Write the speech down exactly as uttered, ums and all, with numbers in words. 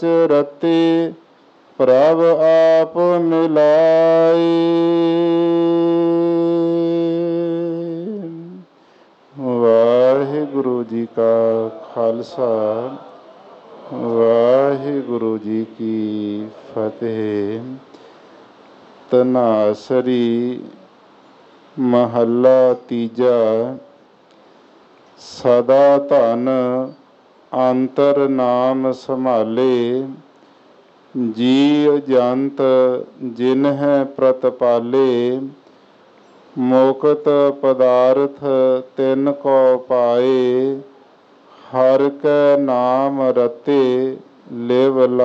ਰਤੇ ਪ੍ਰਭ ਆਪ ਮਿਲਾਏ। ਵਾਹਿਗੁਰੂ ਜੀ ਕਾ ਖਾਲਸਾ, ਵਾਹਿਗੁਰੂ ਜੀ ਕੀ ਫਤਿਹ। ਧਨਾਸਰੀ ਮਹੱਲਾ ਤੀਜਾ। ਸਦਾ ਧਨ ਅੰਤਰ ਨਾਮ ਸੰਭਾਲੇ, ਜੀਵ ਜੰਤ ਜਿਨਹਿ ਪ੍ਰਤਪਾਲੇ। ਮੁਕਤ ਪਦਾਰਥ ਤਿਨ ਕੋ ਪਾਏ, ਹਰਿ ਕੈ ਨਾਮ ਰਤੇ ਲਿਵ